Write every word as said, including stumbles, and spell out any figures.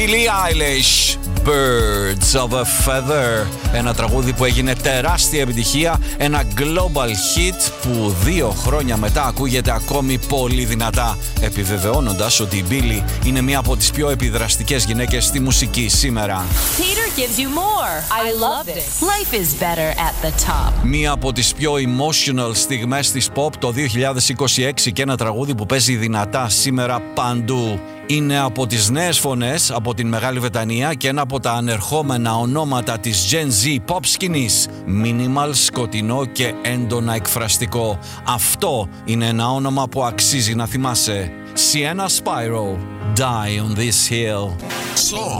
Billie Eilish, Birds of a Feather. Ένα τραγούδι που έγινε τεράστια επιτυχία, ένα global hit που δύο χρόνια μετά ακούγεται ακόμη πολύ δυνατά, επιβεβαιώνοντας ότι η Billie είναι μία από τις πιο επιδραστικές γυναίκες στη μουσική σήμερα. Peter gives you more. I love this. Life is better at the top. Μία από τις πιο emotional στιγμές της pop το δύο χιλιάδες είκοσι έξι και ένα τραγούδι που παίζει δυνατά σήμερα παντού. Είναι από τις νέες φωνές από την Μεγάλη Βρετανία και ένα από τα ανερχόμενα ονόματα της Gen Z pop σκηνής. Minimal, σκοτεινό και έντονα εκφραστικό. Αυτό είναι ένα όνομα που αξίζει να θυμάσαι. Sienna Spiro, Die on this Hill. Song